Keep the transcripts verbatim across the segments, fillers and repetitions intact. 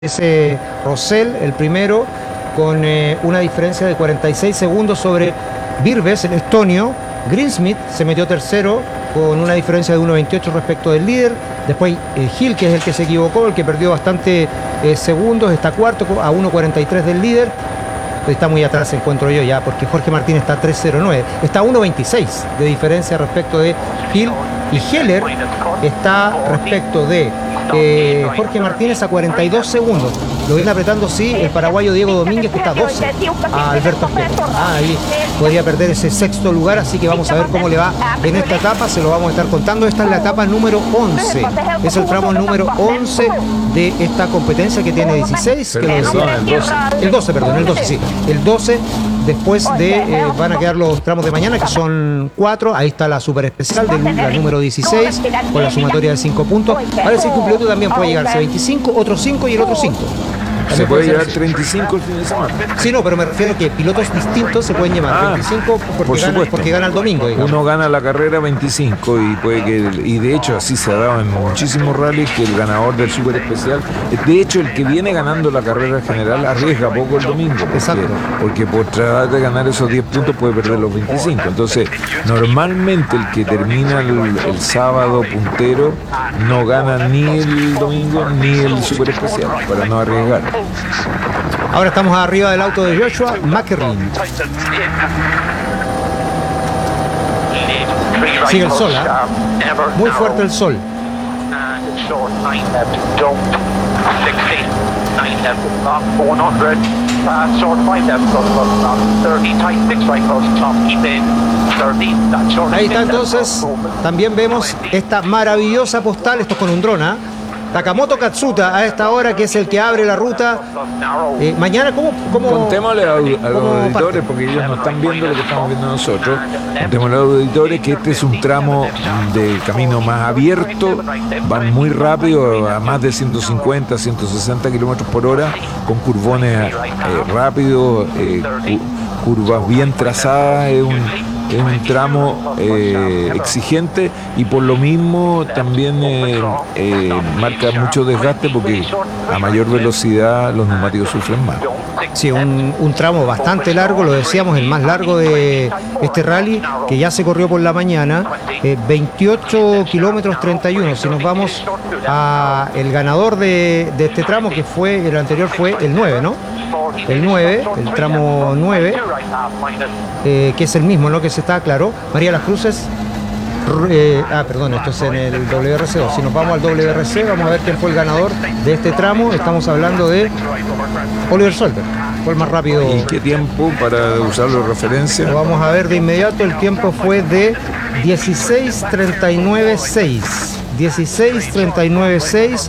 Ese Rosell, el primero, con eh, una diferencia de cuarenta y seis segundos sobre Virves, el estonio. Greensmith se metió tercero con una diferencia de uno veintiocho respecto del líder. Después eh, Hill, que es el que se equivocó, el que perdió bastante eh, segundos, está cuarto a uno cuarenta y tres del líder. Está muy atrás, encuentro yo ya, porque Jorge Martín está tres cero nueve. Está a uno veintiséis de diferencia respecto de Hill. Y Heller está respecto de eh, Jorge Martínez a cuarenta y dos segundos. Lo viene apretando, sí, el paraguayo Diego Domínguez, que está a doce a Alberto Heller. Ah, ahí podría perder ese sexto lugar, así que vamos a ver cómo le va en esta etapa. Se lo vamos a estar contando. Esta es la etapa número once. Es el tramo número once de esta competencia, que tiene dieciséis. Que lo decía, el doce. El doce, perdón, el doce, sí. El doce. Después de, eh, van a quedar los tramos de mañana, que son cuatro. Ahí está la super especial de la número dieciséis, con la sumatoria de cinco puntos. Ahora el circuito piloto también puede llegarse a veinticinco, otro cinco y el otro cinco. Se puede llevar treinta y cinco el fin de semana. Sí, no, pero me refiero a que pilotos distintos se pueden llevar. Ah, veinticinco porque, por gana, porque gana el domingo, digamos. Uno gana la carrera veinticinco y puede que, y de hecho así se ha dado en muchísimos rallies, que el ganador del super especial, de hecho el que viene ganando la carrera general arriesga poco el domingo. Porque, Exacto. Porque por tratar de ganar esos diez puntos puede perder los veinticinco. Entonces, normalmente el que termina el, el sábado puntero no gana ni el domingo ni el super especial, para no arriesgar. Ahora estamos arriba del auto de Joshua McElroy. Sigue el sol, ¿eh? Muy fuerte el sol. Ahí está, entonces también vemos esta maravillosa postal. Esto es con un dron, ¿eh? Takamoto Katsuta a esta hora, que es el que abre la ruta. Eh, mañana, ¿cómo? cómo Contémosle a, a los auditores, parte? Porque ellos no están viendo lo que estamos viendo nosotros. Contémosle a los auditores que este es un tramo de camino más abierto. Van muy rápido, a más de ciento cincuenta, ciento sesenta kilómetros por hora, con curvones eh, rápidos, eh, curvas bien trazadas. Es un. Es un tramo eh, exigente y por lo mismo también eh, eh, marca mucho desgaste, porque a mayor velocidad los neumáticos sufren más. Sí, un, un tramo bastante largo, lo decíamos, el más largo de este rally, que ya se corrió por la mañana, eh, veintiocho kilómetros treinta y uno. Si nos vamos a el ganador de, de este tramo, que fue, el anterior fue el nueve, ¿no? El nueve, el tramo nueve, eh, que es el mismo, ¿no? Que se está claro. María Las Cruces. Eh, ah, perdón, esto es en el W R C dos. Si nos vamos al W R C, vamos a ver quién fue el ganador de este tramo. Estamos hablando de Oliver Solberg. Fue el más rápido. ¿Y qué tiempo para usarlo de referencia? Lo vamos a ver de inmediato. El tiempo fue de dieciséis treinta y nueve seis. dieciséis treinta y nueve seis,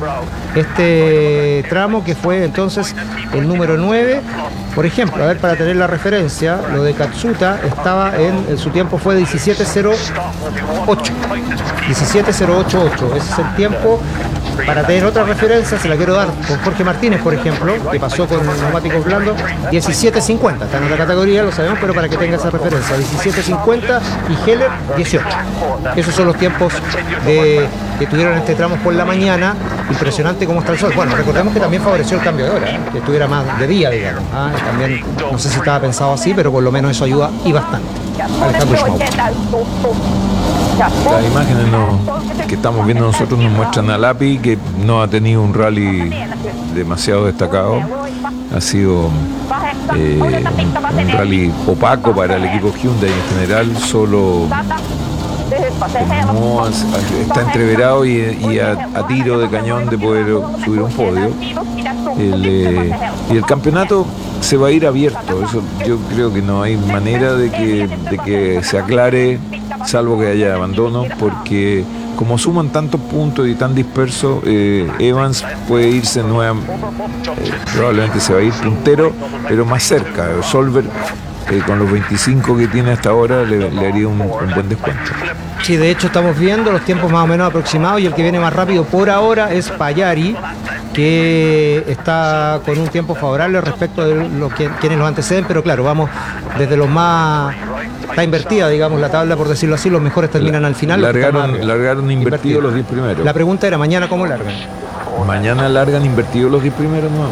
este tramo, que fue entonces el número nueve. Por ejemplo, a ver, para tener la referencia, lo de Katsuta estaba en, en su tiempo fue diecisiete cero ocho. diecisiete cero ocho ocho, ese es el tiempo. Para tener otra referencia, se la quiero dar con Jorge Martínez, por ejemplo, que pasó con neumáticos blandos, diecisiete cincuenta, está en otra categoría, lo sabemos, pero para que tenga esa referencia, diecisiete cincuenta, y Heller dieciocho. Esos son los tiempos de, que tuvieron este tramo por la mañana. Impresionante cómo está el sol. Bueno, recordemos que también favoreció el cambio de hora, ¿eh? Que estuviera más de día, digamos. ¿Ah? También, no sé si estaba pensado así, pero por lo menos eso ayuda y bastante. Alejandro Schmau. Las imágenes no, que estamos viendo nosotros nos muestran a Lappi, que no ha tenido un rally demasiado destacado. Ha sido eh, un, un rally opaco para el equipo Hyundai en general. Solo no, está entreverado y, y a, a tiro de cañón de poder subir un podio. El, eh, y el campeonato se va a ir abierto. Eso yo creo que no hay manera de que, de que se aclare, salvo que haya abandono, porque como suman tantos puntos y tan dispersos, eh, Evans puede irse nueva, eh, probablemente se va a ir puntero, pero más cerca. Solberg, eh, con los veinticinco que tiene hasta ahora, le, le haría un, un buen descuento. Sí, de hecho estamos viendo los tiempos más o menos aproximados, y el que viene más rápido por ahora es Payari, que está con un tiempo favorable respecto de los que, quienes los anteceden, pero claro, vamos desde los más... Está invertida, digamos, la tabla, por decirlo así, los mejores terminan al final. Largaron, largaron invertidos los diez primeros. La pregunta era, ¿mañana cómo largan? Mañana largan invertidos los diez primeros, ¿no?